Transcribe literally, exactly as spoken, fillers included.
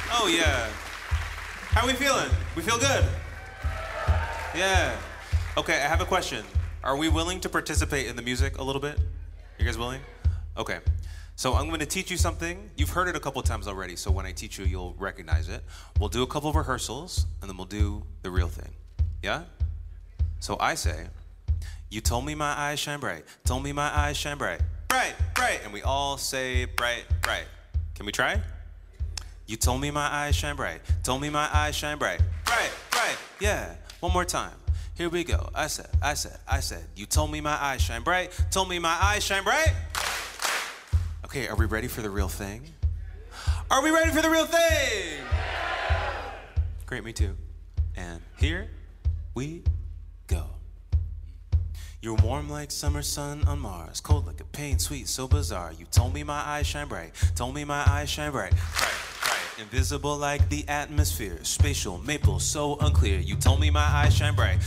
Oh, yeah. How are we feeling? We feel good? Yeah. Okay, I have a question. Are we willing to participate in the music a little bit? You guys willing? Okay. So I'm going to teach you something. You've heard it a couple times already, so when I teach you, you'll recognize it. We'll do a couple of rehearsals, and then we'll do the real thing. Yeah? So I say, you told me my eyes shine bright. Told me my eyes shine bright. Bright, bright. And we all say bright, bright. Can we try? You told me my eyes shine bright. Told me my eyes shine bright. Bright, bright. Yeah. One more time. Here we go. I said, I said, I said, you told me my eyes shine bright. Told me my eyes shine bright. Okay, are we ready for the real thing? Are we ready for the real thing? Great, me too. And here we go. You're warm like summer sun on Mars, cold like a pain, sweet, so bizarre. You told me my eyes shine bright, told me my eyes shine bright, bright, bright. Invisible like the atmosphere, spatial, maple, so unclear. You told me my eyes shine bright,